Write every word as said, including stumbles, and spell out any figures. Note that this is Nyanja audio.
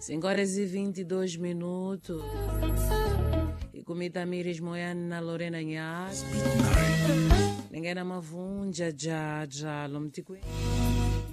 cinco horas e vinte e dois minutos. E com Tamires Moyana Lorena Nhas. Ninguém na mavunja já já lomtikwe.